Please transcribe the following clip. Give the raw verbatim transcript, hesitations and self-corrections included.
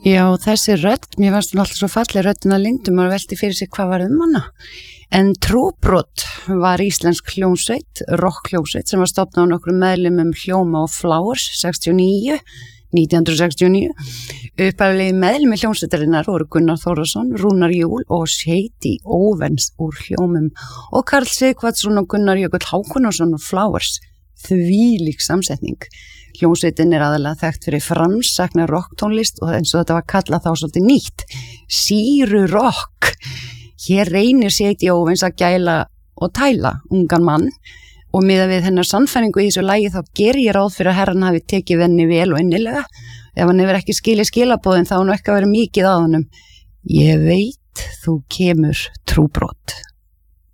Já, þessi rödd, mér fannst hún alltaf svo falleg röddina Lindum og velti fyrir sig hvað var um hana. En Trúbrot var íslensk hljómsveit, rock hljómsveit sem var stofnað á nokkrum meðlimum Hljóma og Flowers sextíu og níu, nítján hundruð sextíu og níu. Upphaflegi meðlimi hljómsveitarinnar voru Gunnar Þórðarson, Rúnar Júl og Shady Owens úr Hljómum og Karl Sighvatsson og Gunnar Jökull Hákonarson úr Flowers. Þvílík samsetning. Hljómsveitin er aðalega þekkt fyrir framsækna rocktónlist og eins og þetta var kallað þá svolítið nýtt, síru rock. Hér reynir Shady Owens að gæla og tæla ungan mann og miðað við hennar sannfæringu í þessu lagi þá ger ég ráð fyrir að herran hafi tekið henni vel og innilega. Ef hann hefur ekki skilið skilaboðin þá hann ekki að vera mikið á honum. Ég veit þú kemur Trúbrot.